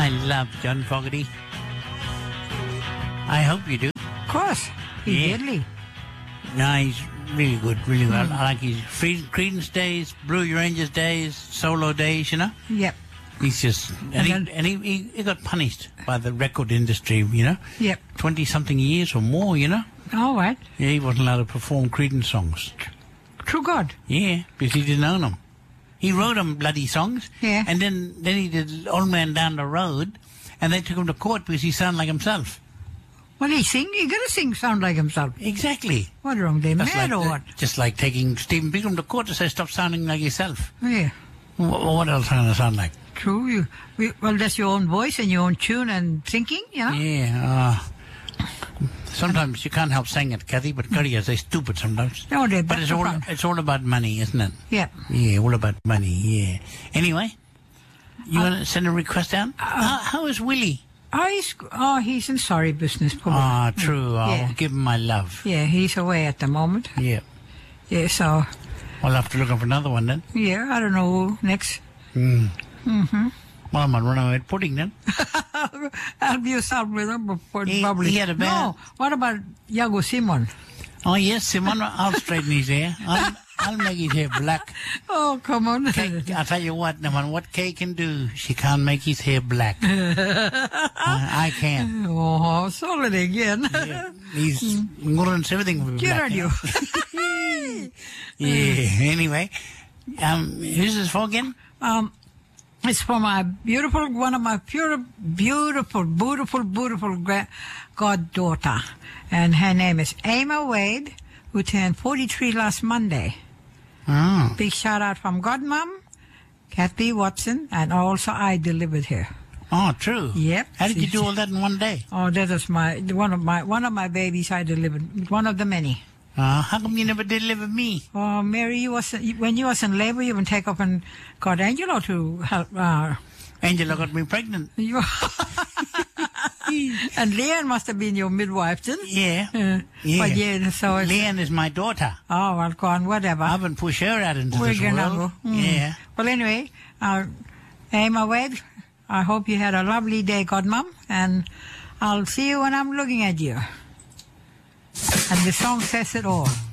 I love John Fogerty. I hope you do. Of course. He's deadly. No, he's really good, really well. I like his Creedence days, Blue Rangers days, solo days, you know? Yep. He's just... And he got punished by the record industry, you know? Yep. 20-something years or more, you know? All right. Yeah, he wasn't allowed to perform Creedence songs. True God. Yeah, because he didn't own them. He wrote them bloody songs. Yeah. And then he did Old Man Down the Road, and they took him to court because he sounded like himself. Well, he gotta sing sound like himself. Exactly. What wrong? They mad or what? Just like taking Stephen Bigum to court to say stop sounding like yourself. Yeah. What else can I sound like? True. Well, that's your own voice and your own tune and thinking, you know? Yeah. Sometimes you can't help saying it, Kathy, but courtiers, they're stupid sometimes. No, they're But it's all about money, isn't it? Yeah. Yeah, all about money, yeah. Anyway, you want to send a request out? How is Willie? He's in sorry business, probably. Ah, true. Yeah. I'll give him my love. Yeah, he's away at the moment. Yeah. Yeah, so... I'll have to look up another one then. Yeah, I don't know who next. Mm-hmm. Well, I'm on runaway pudding then. Help yourself with him, probably. He had a band. No, what about Yago Simon? Oh, yes, Simon. I'll straighten his hair. I'll make his hair black. Oh, come on. I'll tell you what, no matter what Kay can do, she can't make his hair black. I can. Oh, solid again. Yeah. He's ignorance, everything will be Get black. on you. Yeah, anyway. Who's this for again? It's for one of my beautiful goddaughter. And her name is Emma Wade, who turned 43 last Monday. Oh. Big shout out from Godmom, Kathy Watson, and also I delivered her. Oh, true. Yep. How did you do all that in one day? Oh, that is one of my babies I delivered. One of the many. How come you never delivered me? Oh, Mary, when you was in labor, you went take up and got Angelo to help. Angela got me pregnant. And Leanne must have been your midwife, didn't? Yeah. Yeah. But yeah, so Leanne is my daughter. Oh, well, go on, whatever. I haven't pushed her out into this world. Yeah. Well, anyway, Emma Wade, I hope you had a lovely day, Godmom, and I'll see you when I'm looking at you. And the song says it all.